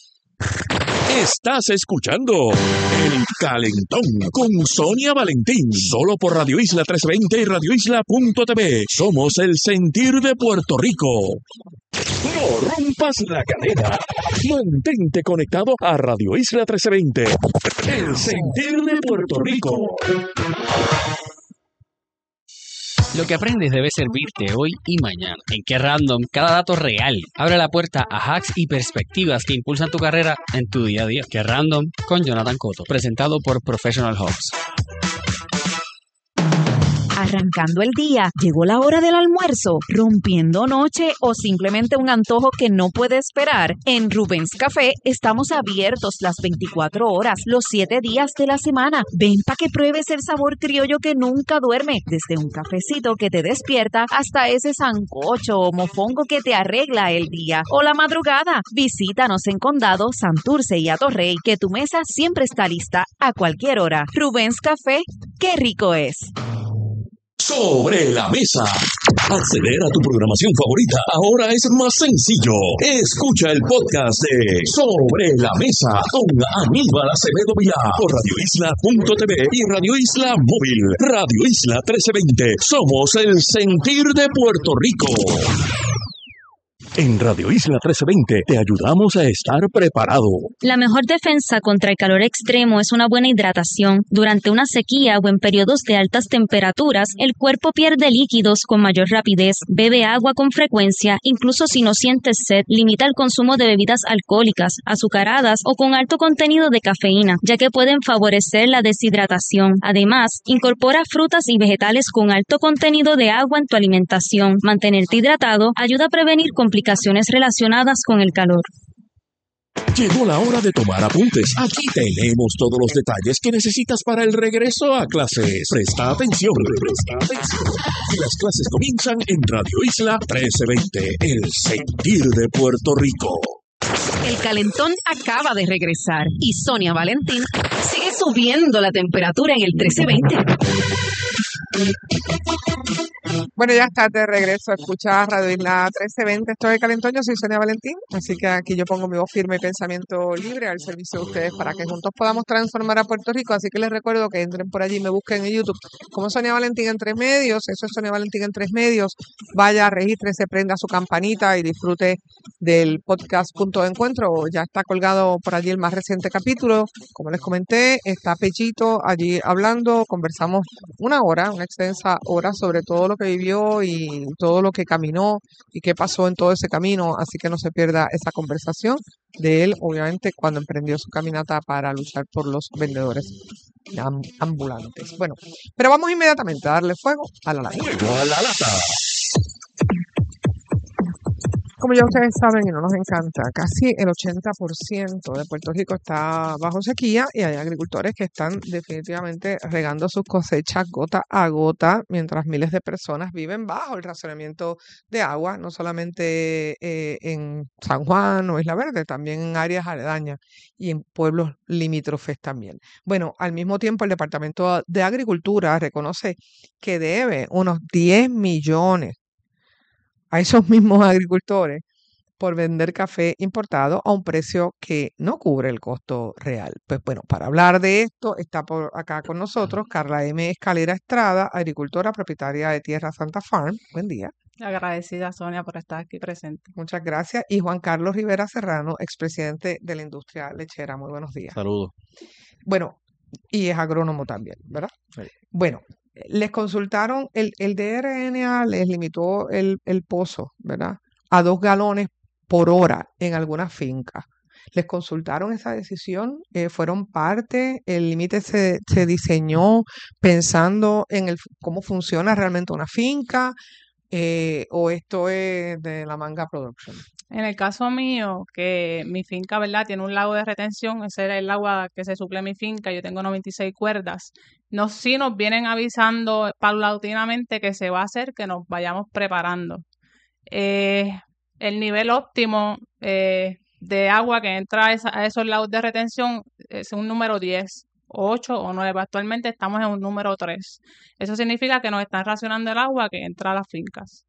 Estás escuchando El Calentón con Sonia Valentín. Solo por Radio Isla trece veinte y radio isla punto t v. Somos el sentir de Puerto Rico. No rompas la cadena. Mantente conectado a Radio Isla trece veinte. El sentir de Puerto Rico. Lo que aprendes debe servirte hoy y mañana. En Qué Random, cada dato real abre la puerta a hacks y perspectivas que impulsan tu carrera en tu día a día. Qué Random con Jonathan Cotto, presentado por Professional Hubs. Arrancando el día, llegó la hora del almuerzo, rompiendo noche o simplemente un antojo que no puede esperar. En Rubens Café estamos abiertos las veinticuatro horas, los siete días de la semana. Ven para que pruebes el sabor criollo que nunca duerme, desde un cafecito que te despierta hasta ese sancocho o mofongo que te arregla el día o la madrugada. Visítanos en Condado, Santurce y Atorrey, que tu mesa siempre está lista a cualquier hora. Rubens Café, qué rico es. Sobre la mesa. Acceder a tu programación favorita ahora es más sencillo. Escucha el podcast de Sobre la Mesa con Aníbal Acevedo Vilá por radio isla punto t v y Radio Isla Móvil. Radio Isla trece veinte. Somos el sentir de Puerto Rico. En Radio Isla trece veinte te ayudamos a estar preparado. La mejor defensa contra el calor extremo es una buena hidratación. Durante una sequía o en periodos de altas temperaturas, el cuerpo pierde líquidos con mayor rapidez. Bebe agua con frecuencia, incluso si no sientes sed. Limita el consumo de bebidas alcohólicas, azucaradas o con alto contenido de cafeína, ya que pueden favorecer la deshidratación. Además, incorpora frutas y vegetales con alto contenido de agua en tu alimentación. Mantenerte hidratado ayuda a prevenir complicaciones relacionadas con el calor. Llegó la hora de tomar apuntes. Aquí tenemos todos los detalles que necesitas para el regreso a clases. Presta atención, presta atención. Las clases comienzan en Radio Isla trece veinte, el sentir de Puerto Rico. El calentón acaba de regresar y Sonia Valentín sigue subiendo la temperatura en el trece veinte. Bueno, ya está de regreso a escuchar Radio Isla trece veinte. Esto es Calentón, yo soy Sonia Valentín, así que aquí yo pongo mi voz firme y pensamiento libre al servicio de ustedes para que juntos podamos transformar a Puerto Rico. Así que les recuerdo que entren por allí y me busquen en YouTube como Sonia Valentín en tres medios. Eso es Sonia Valentín en tres medios. Vaya, regístrese, prenda su campanita y disfrute del podcast Punto de Encuentro. Ya está colgado por allí el más reciente capítulo. Como les comenté, está Pechito allí hablando. Conversamos una hora, una extensa hora sobre todo lo que vivió y todo lo que caminó y qué pasó en todo ese camino, así que no se pierda esa conversación de él, obviamente, cuando emprendió su caminata para luchar por los vendedores am- ambulantes. Bueno, pero vamos inmediatamente a darle fuego a la lata. Fuego a la lata. Como ya ustedes saben y no nos encanta, casi el ochenta por ciento de Puerto Rico está bajo sequía y hay agricultores que están definitivamente regando sus cosechas gota a gota, mientras miles de personas viven bajo el racionamiento de agua, no solamente eh, en San Juan o Isla Verde, también en áreas aledañas y en pueblos limítrofes también. Bueno, al mismo tiempo el Departamento de Agricultura reconoce que debe unos diez millones a esos mismos agricultores por vender café importado a un precio que no cubre el costo real. Pues bueno, para hablar de esto está por acá con nosotros Carla M. Escalera Estrada, agricultora propietaria de Tierra Santa Farm. Buen día. Agradecida, Sonia, por estar aquí presente. Muchas gracias. Y Juan Carlos Rivera Serrano, expresidente de la industria lechera. Muy buenos días. Saludos. Bueno, y es agrónomo también, ¿verdad? Sí. Bueno, les consultaron, el, el D R N A les limitó el, el pozo, ¿verdad? A dos galones por hora en algunas fincas. ¿Les consultaron esa decisión? Eh, ¿Fueron parte? ¿El límite se, se diseñó pensando en el cómo funciona realmente una finca? Eh, ¿O esto es de la manga production? En el caso mío, que mi finca, ¿verdad?, tiene un lago de retención, ese era el agua que se suple a mi finca, yo tengo noventa y seis cuerdas. Nos, sí nos vienen avisando paulatinamente que se va a hacer, que nos vayamos preparando. Eh, el nivel óptimo eh, de agua que entra a, esa, a esos lagos de retención es un número diez, ocho o nueve. Actualmente estamos en un número tres. Eso significa que nos están racionando el agua que entra a las fincas.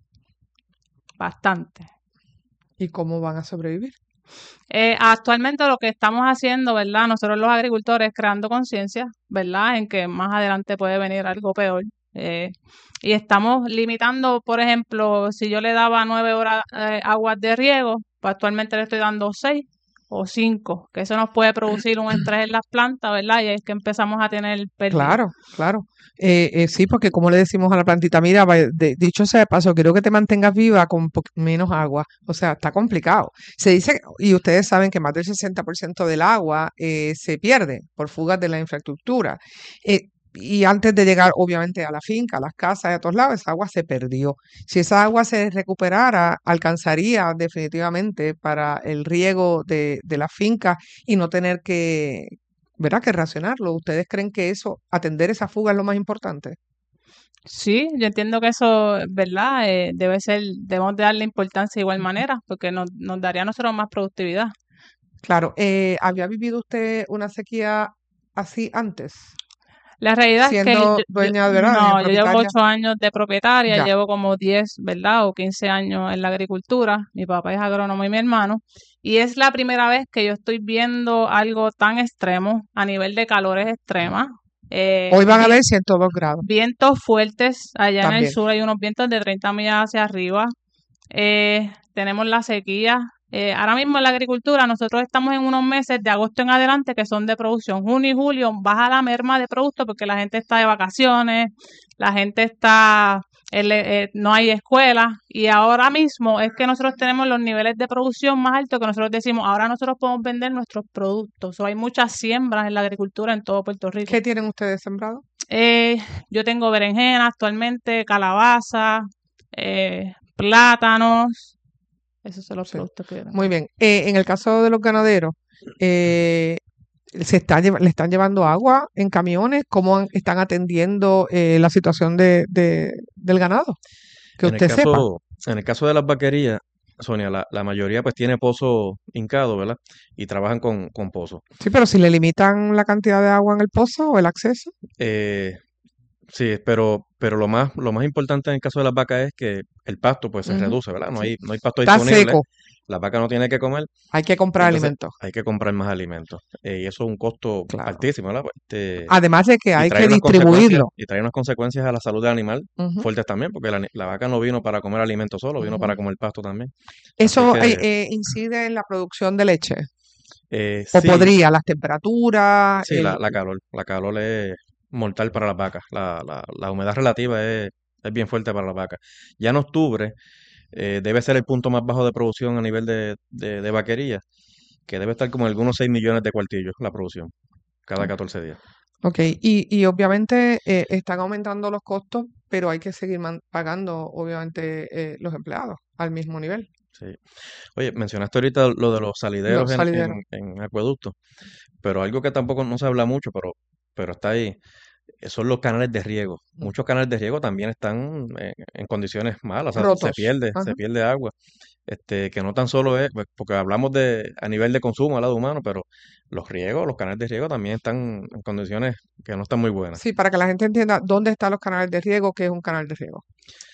Bastante. ¿Y cómo van a sobrevivir? Eh, actualmente lo que estamos haciendo, ¿verdad? Nosotros los agricultores creando conciencia, ¿verdad? En que más adelante puede venir algo peor. Eh, y estamos limitando, por ejemplo, si yo le daba nueve horas eh, aguas de riego, pues actualmente le estoy dando seis o cinco, que eso nos puede producir un estrés en las plantas, ¿verdad? Y es que empezamos a tener pérdida. Claro, claro. Eh, eh, sí, porque como le decimos a la plantita, mira, va- de- dicho sea de paso, quiero que te mantengas viva con po- menos agua. O sea, está complicado. Se dice, y ustedes saben que más del sesenta por ciento del agua eh, se pierde por fugas de la infraestructura. Eh, y antes de llegar, obviamente, a la finca, a las casas y a todos lados, esa agua se perdió. Si esa agua se recuperara, alcanzaría definitivamente para el riego de, de la finca y no tener que, ¿verdad? Que racionarlo. ¿Ustedes creen que eso, atender esa fuga es lo más importante? Sí, yo entiendo que eso, ¿verdad? Eh, debe ser, debemos de darle importancia de igual manera, porque nos, nos daría a nosotros más productividad. Claro, eh, ¿había vivido usted una sequía así antes? La realidad es que yo, Siendo yo- dueña, ¿verdad? De no, yo llevo propietaria. ocho años de propietaria, Ya. llevo como diez, ¿verdad? O quince años en la agricultura. Mi papá es agrónomo y mi hermano. Y es la primera vez que yo estoy viendo algo tan extremo a nivel de calores extremas. Eh, Hoy van a vi- ver ciento dos grados vientos fuertes. Allá en el también. sur hay unos vientos de treinta millas hacia arriba. Eh, tenemos la sequía. Eh, ahora mismo en la agricultura nosotros estamos en unos meses de agosto en adelante que son de producción. Junio y julio baja la merma de producto porque la gente está de vacaciones, la gente está, el- eh, no hay escuela y ahora mismo es que nosotros tenemos los niveles de producción más altos que nosotros decimos, ahora nosotros podemos vender nuestros productos. O hay muchas siembras en la agricultura en todo Puerto Rico. ¿Qué tienen ustedes sembrado? Eh, yo tengo berenjena actualmente, calabaza, eh, plátanos. Esos son los Sí. productos que yo tengo. Muy bien. Eh, en el caso de los ganaderos, eh, se está lleva- le están llevando agua en camiones. ¿Cómo han- están atendiendo eh, la situación de, de- del ganado? Que En el usted sepa. caso, en el caso de las vaquerías, Sonia, la, la mayoría pues tiene pozo hincado, ¿verdad? Y trabajan con, con pozo. Sí, pero si le limitan la cantidad de agua en el pozo o el acceso. Eh, sí, pero, pero lo más, lo más importante en el caso de las vacas es que el pasto pues se Ujú. reduce, ¿verdad? No Sí. hay, no hay pasto Está disponible, seco. la vaca no tiene que comer, Hay que comprar entonces alimentos. hay que comprar más alimentos. Eh, y eso es un costo Claro. altísimo, ¿verdad? Pues, Este, Además de que y hay trae que unas consecuencias, distribuirlo. y trae unas consecuencias a la salud del animal Ujú, fuertes también, porque la, la vaca no vino para comer alimentos solo, vino ujú. para comer pasto también. Así Eso eh, que eh, incide en la producción de leche. eh, O sí, podría, las temperaturas, sí, la, el, la calor, la calor es mortal para las vacas. La, la, la humedad relativa es, es bien fuerte para las vacas. Ya en octubre eh, debe ser el punto más bajo de producción a nivel de, de, de vaquería, que debe estar como en algunos seis millones de cuartillos la producción cada catorce días. ok, y, y obviamente eh, están aumentando los costos, pero hay que seguir man- pagando, obviamente, eh, los empleados al mismo nivel. Sí. Oye, mencionaste ahorita lo de los salideros Los en, salideros. en, en acueductos, pero algo que tampoco no se habla mucho, pero, pero está ahí, eh, son los canales de riego. Muchos canales de riego también están en, en condiciones malas, o sea, se Rotos. pierde, Ajá. se pierde agua. Este, que no tan solo es, pues, porque hablamos de a nivel de consumo al lado humano, pero los riegos, los canales de riego también están en condiciones que no están muy buenas. Sí, para que la gente entienda dónde están los canales de riego, qué es un canal de riego.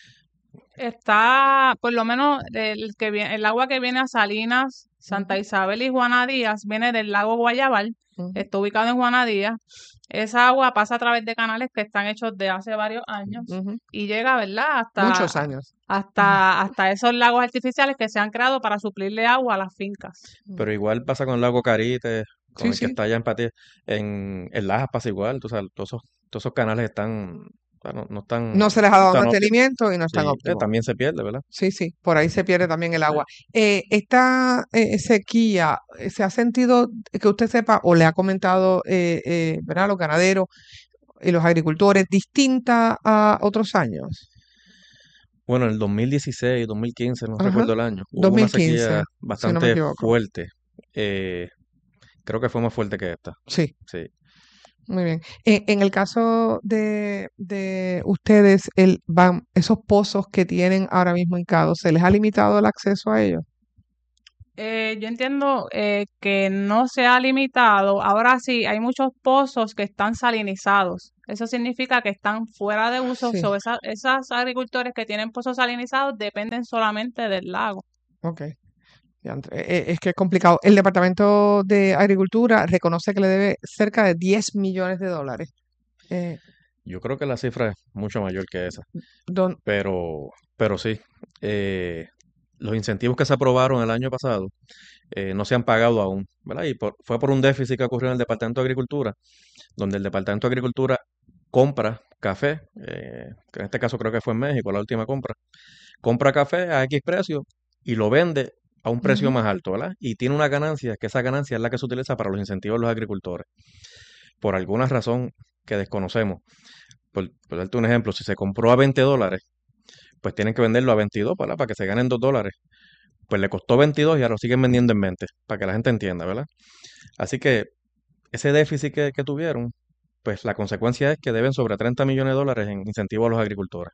Está, por lo menos, el, que viene, el agua que viene a Salinas, Santa Isabel y Juana Díaz, viene del lago Guayabal, Ujú. está ubicado en Juana Díaz. Esa agua pasa a través de canales que están hechos de hace varios años Ujú. y llega, ¿verdad? Muchos Hasta, años. hasta, hasta esos lagos artificiales que se han creado para suplirle agua a las fincas. Pero igual pasa con el lago Carite, con Sí, el que sí. está allá en Patía, en, en Lajas pasa igual, tú sabes, todos esos, todos esos canales están, o sea, no, no están, No se les ha o dado sea, no, mantenimiento y no están sí, eh, óptimos. también se pierde, ¿verdad? Sí, sí, por ahí se pierde también el agua. Eh, esta eh, sequía, eh, ¿se ha sentido, que usted sepa, o le ha comentado, eh, eh, ¿verdad? Los ganaderos y los agricultores, distinta a otros años? Bueno, en el dos mil dieciséis, dos mil quince, no Ajá, recuerdo el año, hubo una dos mil quince, sequía si no me bastante equivoco. fuerte. eh, creo que fue más fuerte que esta, Sí, sí. muy bien. En, en el caso de, de ustedes, el, van, esos pozos que tienen ahora mismo hincados, ¿se les ha limitado el acceso a ellos? Eh, yo entiendo eh, que no se ha limitado. Ahora sí, hay muchos pozos que están salinizados. Eso significa que están fuera de uso. Sí, So, esa- esas agricultores que tienen pozos salinizados dependen solamente del lago. ok. Diantre, eh, eh, Es que es complicado. El Departamento de Agricultura reconoce que le debe cerca de diez millones de dólares. Eh, Yo creo que la cifra es mucho mayor que esa, don- pero, pero sí, eh, los incentivos que se aprobaron el año pasado eh, no se han pagado aún, ¿verdad? Y por- fue por un déficit que ocurrió en el Departamento de Agricultura, donde el Departamento de Agricultura compra café, eh, que en este caso creo que fue en México la última compra, compra café a X precio y lo vende a un precio Ujú. más alto, ¿verdad? Y tiene una ganancia, que esa ganancia es la que se utiliza para los incentivos de los agricultores. Por alguna razón que desconocemos, por, por darte un ejemplo, si se compró a veinte dólares, pues tienen que venderlo a veintidós, ¿verdad? Para que se ganen dos dólares. Pues le costó veintidós y ahora lo siguen vendiendo en veinte, para que la gente entienda, ¿verdad? Así que ese déficit que, que tuvieron, pues la consecuencia es que deben sobre treinta millones de dólares en incentivos a los agricultores.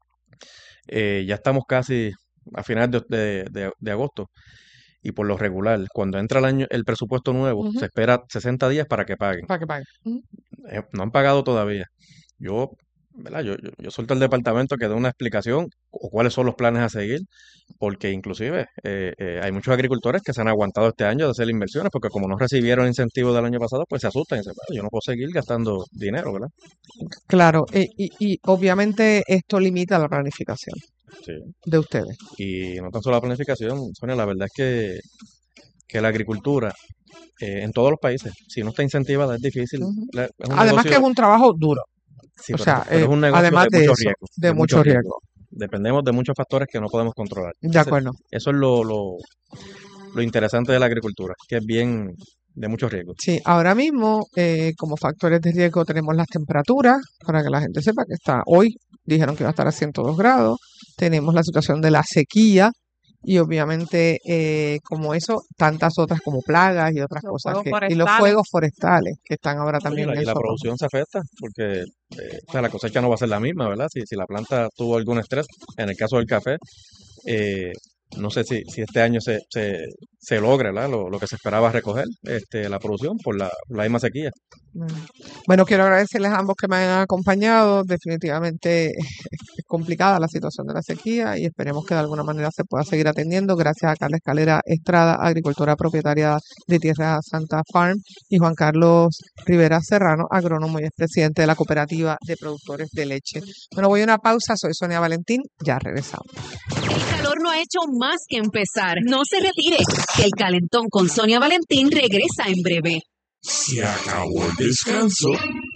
Eh, ya estamos casi a finales de, de- de- de agosto y por lo regular, cuando entra el año, el presupuesto nuevo, Ujú. se espera sesenta días para que paguen. Para que paguen. Ujú. Eh, no han pagado todavía. Yo, ¿verdad? Yo, yo, yo suelto al departamento que dé una explicación o cuáles son los planes a seguir, porque inclusive eh, eh, hay muchos agricultores que se han aguantado este año de hacer inversiones, porque como no recibieron incentivos del año pasado, pues se asustan y dicen, "Bueno, yo no puedo seguir gastando dinero, ¿verdad?" Claro, y, y, y obviamente esto limita la planificación Sí. de ustedes. Y no tan solo la planificación, Sonia, la verdad es que, que la agricultura eh, en todos los países, si no está incentivada, es difícil. Ujú. La- es un Además que es negocio, un trabajo duro, sí, o pero, sea, pero es eh, un negocio además de de mucho eso, riesgo, de de mucho mucho riesgo. riesgo. Dependemos de muchos factores que no podemos controlar. De Entonces, acuerdo. eso es lo, lo, lo interesante de la agricultura, que es bien de mucho riesgo. Sí, ahora mismo eh, como factores de riesgo tenemos las temperaturas, para que la gente sepa que está hoy, dijeron que iba a estar a ciento dos grados, tenemos la situación de la sequía y obviamente eh, como eso, tantas otras como plagas y otras Los cosas fuegos que, y los forestales. fuegos forestales que están ahora Oye, también la- en y el la soto. producción se afecta porque eh, o sea, la cosecha no va a ser la misma, ¿verdad? Si, si la planta tuvo algún estrés, en el caso del café, eh, no sé si, si este año se, se, se logra, ¿verdad? Lo, lo que se esperaba recoger, este, la producción por la, la misma sequía. Mm. Bueno, quiero agradecerles a ambos que me han acompañado. Definitivamente es complicada la situación de la sequía y esperemos que de alguna manera se pueda seguir atendiendo. Gracias a Carla Escalera Estrada, agricultora propietaria de Tierra Santa Farm, y Juan Carlos Rivera Serrano, agrónomo y expresidente de la Cooperativa de Productores de Leche. Bueno, voy a una pausa. Soy Sonia Valentín. Ya regresamos. El calor no ha hecho más que empezar. No se retire. El calentón con Sonia Valentín regresa en breve. Se acabó el descanso.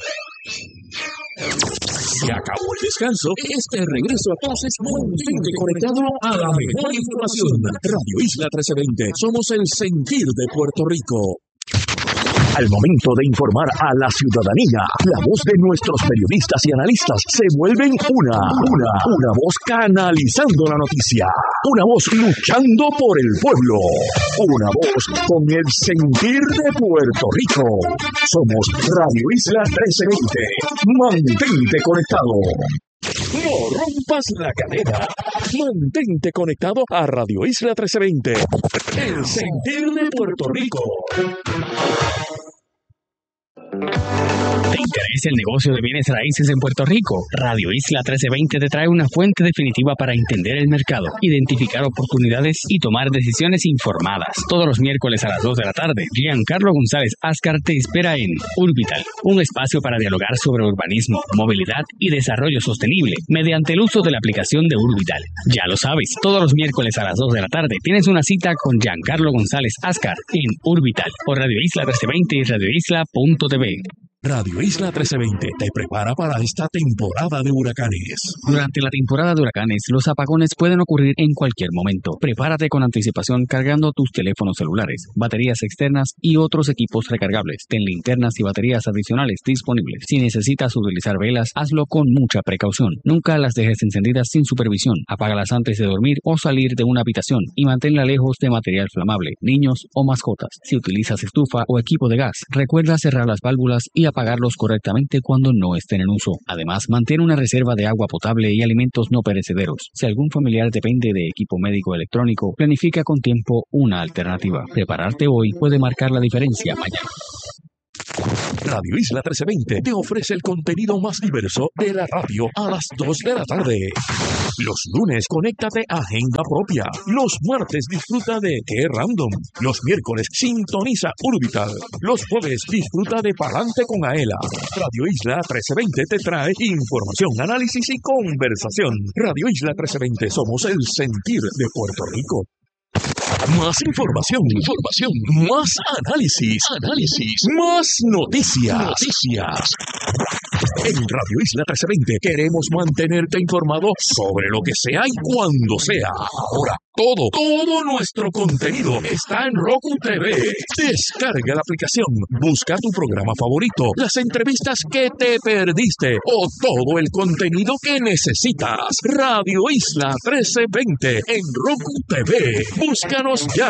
Se acabó el descanso. Este regreso a clases mantente conectado a la mejor información. Radio Isla trece veinte. Somos el sentir de Puerto Rico. Al momento de informar a la ciudadanía, la voz de nuestros periodistas y analistas se vuelven una, una, una voz canalizando la noticia, una voz luchando por el pueblo, una voz con el sentir de Puerto Rico. Somos Radio Isla trece veinte. Mantente conectado. No rompas la cadena. Mantente conectado a Radio Isla trece veinte. El sentir de Puerto Rico. ¿Te interesa el negocio de bienes raíces en Puerto Rico? Radio Isla trece veinte te trae una fuente definitiva para entender el mercado, identificar oportunidades y tomar decisiones informadas. Todos los miércoles a las dos de la tarde, Giancarlo González Ascar te espera en Urbital, un espacio para dialogar sobre urbanismo, movilidad y desarrollo sostenible mediante el uso de la aplicación de Urbital. Ya lo sabes, todos los miércoles a las dos de la tarde tienes una cita con Giancarlo González Ascar en Urbital por Radio Isla trece veinte y radio isla punto t v. Radio Isla trece veinte te prepara para esta temporada de huracanes. Durante la temporada de huracanes, los apagones pueden ocurrir en cualquier momento. Prepárate con anticipación cargando tus teléfonos celulares, baterías externas y otros equipos recargables. Ten linternas y baterías adicionales disponibles. Si necesitas utilizar velas, hazlo con mucha precaución. Nunca las dejes encendidas sin supervisión. Apágalas antes de dormir o salir de una habitación y manténla lejos de material flamable, niños o mascotas. Si utilizas estufa o equipo de gas, recuerda cerrar las válvulas y apagarlos correctamente cuando no estén en uso. Además, mantén una reserva de agua potable y alimentos no perecederos. Si algún familiar depende de equipo médico electrónico, planifica con tiempo una alternativa. Prepararte hoy puede marcar la diferencia mañana. Radio Isla trece veinte te ofrece el contenido más diverso de la radio a las dos de la tarde. Los lunes, conéctate a Agenda Propia. Los martes, disfruta de Qué Random. Los miércoles, sintoniza Urbital. Los jueves, disfruta de Palante con Aela. Radio Isla trece veinte te trae información, análisis y conversación. Radio Isla trece veinte, somos el sentir de Puerto Rico. Más información, información, más análisis, análisis, más noticias, noticias. En Radio Isla trece veinte queremos mantenerte informado sobre lo que sea y cuando sea. Ahora, todo, todo nuestro contenido está en Roku T V. Descarga la aplicación, busca tu programa favorito, las entrevistas que te perdiste o todo el contenido que necesitas. Radio Isla trece veinte en Roku T V. Búscanos ya.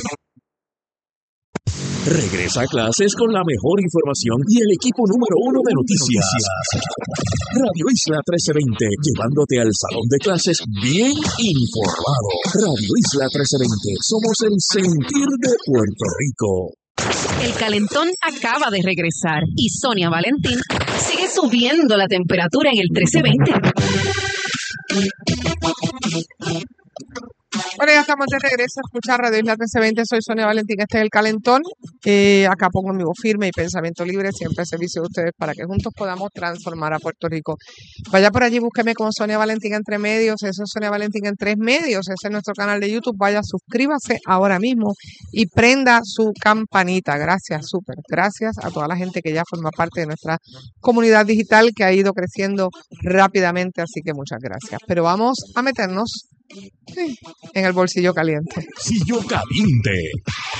Regresa a clases con la mejor información y el equipo número uno de noticias. Radio Isla trece veinte, llevándote al salón de clases bien informado. Radio Isla trece veinte, somos el sentir de Puerto Rico. El calentón acaba de regresar y Sonia Valentín sigue subiendo la temperatura en el trece veinte. Bueno, ya estamos de regreso a escuchar Radio Isla trece veinte. Soy Sonia Valentín, este es El Calentón. Eh, acá pongo mi voz firme y pensamiento libre, siempre al servicio de ustedes para que juntos podamos transformar a Puerto Rico. Vaya por allí, búsqueme como Sonia Valentín Entre Medios, eso es Sonia Valentín en Tres Medios, ese es nuestro canal de YouTube. Vaya, suscríbase ahora mismo y prenda su campanita. Gracias, súper. Gracias a toda la gente que ya forma parte de nuestra comunidad digital que ha ido creciendo rápidamente, así que muchas gracias. Pero vamos a meternos sí, en el bolsillo caliente. Bolsillo caliente.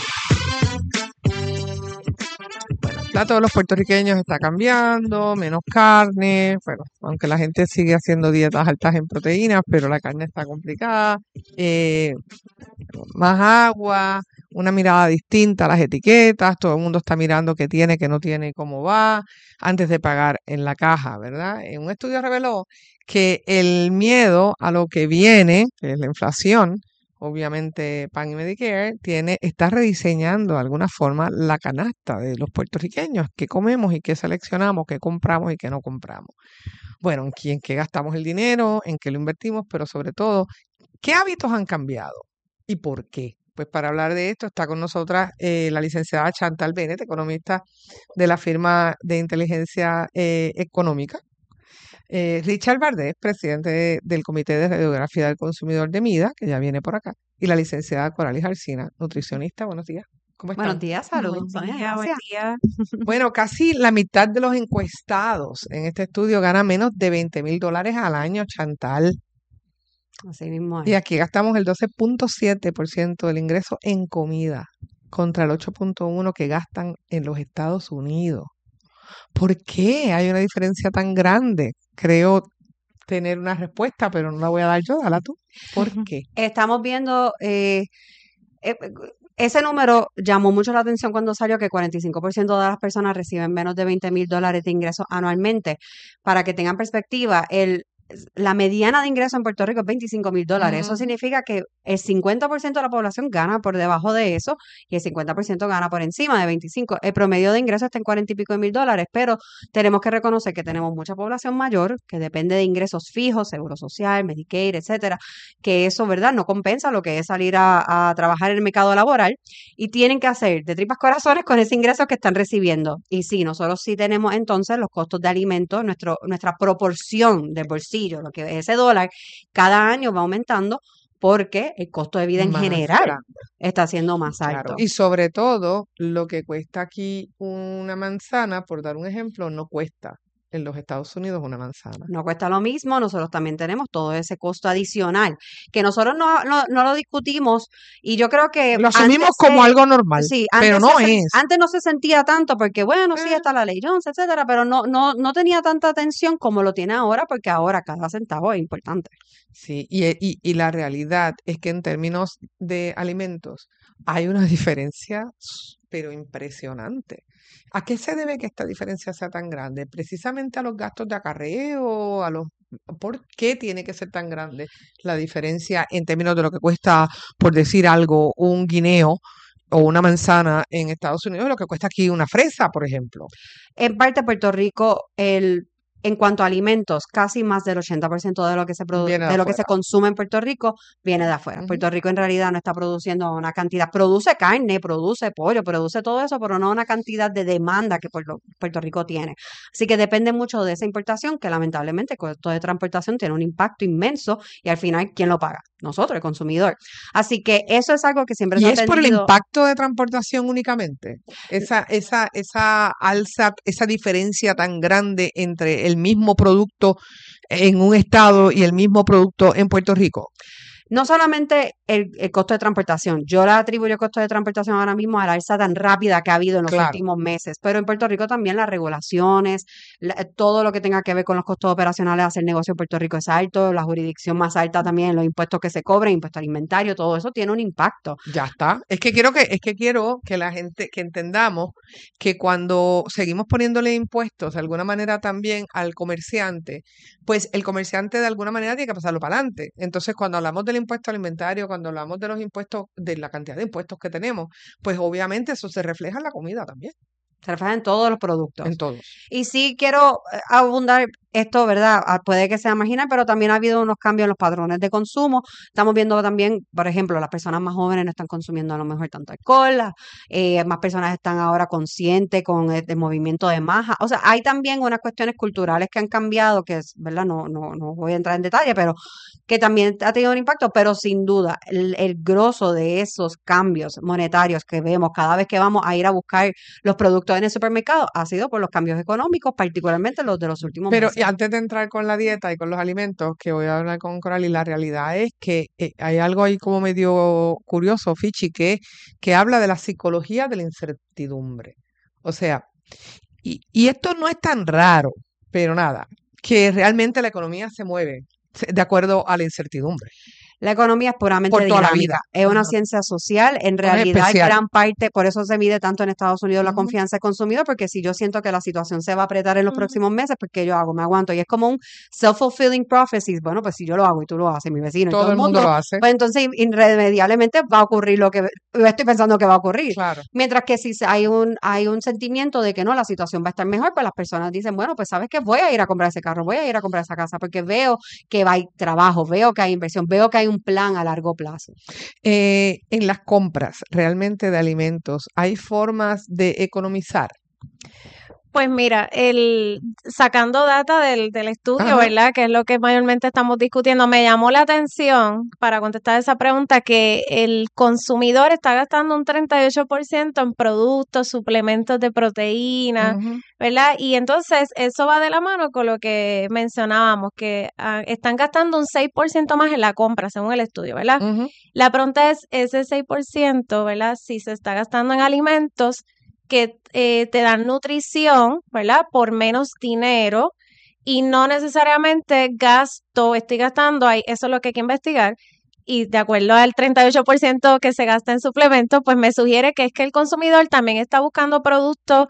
Bueno, el plato de los puertorriqueños está cambiando, menos carne, bueno, aunque la gente sigue haciendo dietas altas en proteínas, pero la carne está complicada, eh, más agua, una mirada distinta a las etiquetas, todo el mundo está mirando qué tiene, qué no tiene y cómo va, antes de pagar en la caja, ¿verdad? En un estudio reveló que el miedo a lo que viene, que es la inflación, obviamente Pan y Medicare, tiene, está rediseñando de alguna forma la canasta de los puertorriqueños, qué comemos y qué seleccionamos, qué compramos y qué no compramos. Bueno, en qué, en qué gastamos el dinero, en qué lo invertimos, pero sobre todo, ¿qué hábitos han cambiado y por qué? Pues para hablar de esto está con nosotras eh, la licenciada Chantal Bennett, economista de la firma de inteligencia eh, económica. Eh, Richard Vardés, presidente de, del Comité de Radiografía del Consumidor de MIDA, que ya viene por acá, y la licenciada Coralis Alsina, nutricionista. Buenos días. ¿Cómo están? Buenos días, saludos. Buen día, buen día. Bueno, casi la mitad de los encuestados en este estudio gana menos de veinte mil dólares al año, Chantal. Así mismo es. Y aquí gastamos el doce punto siete por ciento del ingreso en comida contra el ocho punto uno por ciento que gastan en los Estados Unidos. ¿Por qué hay una diferencia tan grande? Creo tener una respuesta, pero no la voy a dar yo, dala tú. ¿Por qué? Estamos viendo, eh, eh, ese número llamó mucho la atención cuando salió, que cuarenta y cinco por ciento de las personas reciben menos de veinte mil dólares de ingresos anualmente. Para que tengan perspectiva, el la mediana de ingreso en Puerto Rico es veinticinco mil dólares. Eso Ujú. significa que el cincuenta por ciento de la población gana por debajo de eso y el cincuenta por ciento gana por encima de veinticinco. El promedio de ingreso está en cuarenta y pico de mil dólares, pero tenemos que reconocer que tenemos mucha población mayor que depende de ingresos fijos, seguro social, Medicaid, etcétera, que eso, ¿verdad?, no compensa lo que es salir a, a trabajar en el mercado laboral y tienen que hacer de tripas corazones con ese ingreso que están recibiendo. Y sí, nosotros sí tenemos entonces los costos de alimentos, nuestro, nuestra proporción del bolsillo, lo que es ese dólar, cada año va aumentando porque el costo de vida en Más general grande. está siendo más Claro. alto. Y sobre todo, lo que cuesta aquí una manzana, por dar un ejemplo, no cuesta en los Estados Unidos una manzana. No cuesta lo mismo, nosotros también tenemos todo ese costo adicional, que nosotros no, no, no lo discutimos y yo creo que Lo asumimos antes como se- algo normal, sí, pero antes no se sen- es. antes no se sentía tanto porque bueno, sí Eh. está la ley Jones, etcétera, pero no, no, no tenía tanta atención como lo tiene ahora porque ahora cada centavo es importante. Sí, y, e- y, y la realidad es que en términos de alimentos hay una diferencia, s- pero impresionante. ¿A qué se debe que esta diferencia sea tan grande? Precisamente a los gastos de acarreo, a los ¿por qué tiene que ser tan grande la diferencia en términos de lo que cuesta, por decir algo, un guineo o una manzana en Estados Unidos es lo que cuesta aquí una fresa, por ejemplo. En parte, Puerto Rico, el, en cuanto a alimentos, casi más del ochenta por ciento de lo que se produ- Viene de de lo que se afuera. consume en Puerto Rico viene de afuera. Ujú. Puerto Rico en realidad no está produciendo una cantidad, produce carne, produce pollo, produce todo eso, pero no una cantidad de demanda que Puerto, Puerto Rico tiene. Así que depende mucho de esa importación, que lamentablemente el costo de transportación tiene un impacto inmenso y al final, ¿quién lo paga? Nosotros, el consumidor. Así que eso es algo que siempre Y se ha es por el atendido. impacto de transportación únicamente. Esa, esa, esa alza, esa diferencia tan grande entre el mismo producto en un estado y el mismo producto en Puerto Rico. No solamente el, el costo de transportación, yo le atribuyo el costo de transportación ahora mismo a la alza tan rápida que ha habido en los Claro. últimos meses, pero en Puerto Rico también las regulaciones, la- todo lo que tenga que ver con los costos operacionales de hacer negocio en Puerto Rico es alto, la jurisdicción más alta también, los impuestos que se cobran, impuestos al inventario, todo eso tiene un impacto. Ya está. Es que quiero que, es que quiero que la gente, que entendamos que cuando seguimos poniéndole impuestos de alguna manera también al comerciante, pues el comerciante de alguna manera tiene que pasarlo para adelante. Entonces, cuando hablamos del impuesto alimentario, cuando hablamos de los impuestos, de la cantidad de impuestos que tenemos, pues obviamente eso se refleja en la comida también, Se refleja en todos los productos. en todos. Y sí quiero eh, abundar esto, ¿verdad? Ah, puede que sea marginal, pero también ha habido unos cambios en los patrones de consumo. Estamos viendo también, por ejemplo, las personas más jóvenes no están consumiendo a lo mejor tanto alcohol, las, eh, más personas están ahora conscientes con el, el movimiento de masa. O sea, hay también unas cuestiones culturales que han cambiado, que es, ¿verdad? No, no, no voy a entrar en detalle, pero que también ha tenido un impacto, pero sin duda, el, el grosso de esos cambios monetarios que vemos cada vez que vamos a ir a buscar los productos en el supermercado ha sido por los cambios económicos, particularmente los de los últimos Pero meses. y antes de entrar con la dieta y con los alimentos, que voy a hablar con Coral, y la realidad es que eh, hay algo ahí como medio curioso, Fichi, que, que habla de la psicología de la incertidumbre. O sea, y, y esto no es tan raro, pero nada, que realmente la economía se mueve se- de acuerdo a la incertidumbre La economía es puramente por toda la dinámica, vida. es una Ajá. ciencia social, en No es realidad especial. gran parte, por eso se mide tanto en Estados Unidos la Ujú. confianza del consumidor, porque si yo siento que la situación se va a apretar en los Ujú. próximos meses, pues ¿qué yo hago? Me aguanto. Y es como un self-fulfilling prophecy. Bueno, pues si yo lo hago y tú lo haces, mi vecino y todo Todo el el mundo mundo, lo hace. pues entonces irremediablemente va a ocurrir lo que yo estoy pensando que va a ocurrir. Claro. Mientras que si se- hay un, hay un sentimiento de que no, la situación va a estar mejor, pues las personas dicen, bueno, pues sabes que voy a ir a comprar ese carro, voy a ir a comprar esa casa, porque veo que hay trabajo, veo que hay inversión, veo que hay un plan a largo plazo. Eh, en las compras realmente de alimentos, ¿hay formas de economizar? Pues mira, el sacando data del, del estudio, Ajá. ¿verdad? Que es lo que mayormente estamos discutiendo, me llamó la atención para contestar esa pregunta que el consumidor está gastando un treinta y ocho por ciento en productos, suplementos de proteína, Ujú. ¿verdad? Y entonces eso va de la mano con lo que mencionábamos, que ah, están gastando un seis por ciento más en la compra, según el estudio, ¿verdad? Ujú. La pregunta es, ese seis por ciento, ¿verdad? Si se está gastando en alimentos que eh, te dan nutrición, ¿verdad? Por menos dinero y no necesariamente gasto, estoy gastando ahí, eso es lo que hay que investigar. Y de acuerdo al treinta y ocho por ciento que se gasta en suplementos, pues me sugiere que es que el consumidor también está buscando productos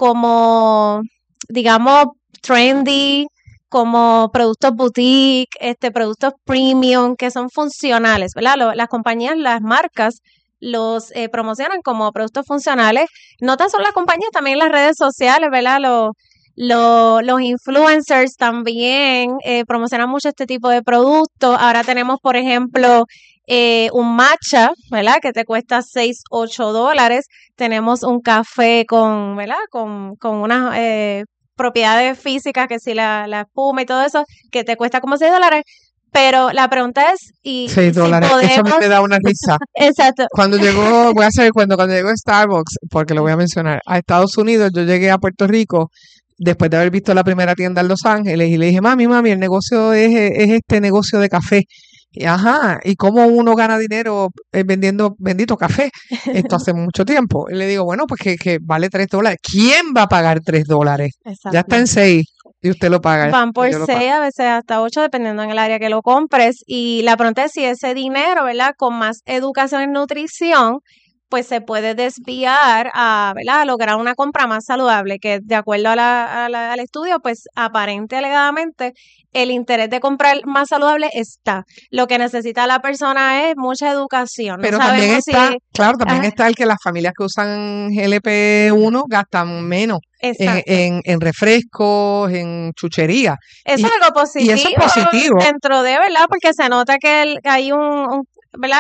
como, digamos, trendy, como productos boutique, este, productos premium, que son funcionales, ¿verdad? Lo- las compañías, las marcas, los eh, promocionan como productos funcionales. No tan solo las compañías, también las redes sociales, ¿verdad? Los, los, los influencers también eh, promocionan mucho este tipo de productos. Ahora tenemos, por ejemplo, eh, un matcha, ¿verdad? Que te cuesta seis, ocho dólares. Tenemos un café con, ¿verdad? Con, con unas eh, propiedades físicas, que si la, la espuma y todo eso, que te cuesta como seis dólares. Pero la pregunta es, y, y Seis si dólares. Eso a mí podemos... me da una risa. Exacto. Cuando llegó, voy a hacer el cuento, cuando llegó Starbucks, porque lo voy a mencionar, a Estados Unidos, yo llegué a Puerto Rico después de haber visto la primera tienda en Los Ángeles y le dije, mami, mami, el negocio es, es este negocio de café. Y, ajá, ¿y cómo uno gana dinero eh, vendiendo bendito café? Esto hace mucho tiempo. Y le digo, bueno, pues que, que vale tres dólares. ¿Quién va a pagar tres dólares? Ya está en seis y usted lo paga. Van por Yo lo pago. seis, a veces hasta ocho, dependiendo en el área que lo compres. Y la pregunta es si ese dinero, ¿verdad? Con más educación en nutrición, pues se puede desviar a, ¿verdad?, a lograr una compra más saludable, que de acuerdo a la, a la- al estudio, pues aparente alegadamente el interés de comprar más saludable está. Lo que necesita la persona es mucha educación. No Pero también sabemos está, si... claro, también Ajá. está el que las familias que usan G L P uno gastan menos en, Exacto. en, en refrescos, en chuchería. Eso Y, es algo y eso es positivo positivo. dentro de, ¿verdad? Porque se nota que el- que hay un, un- ¿verdad?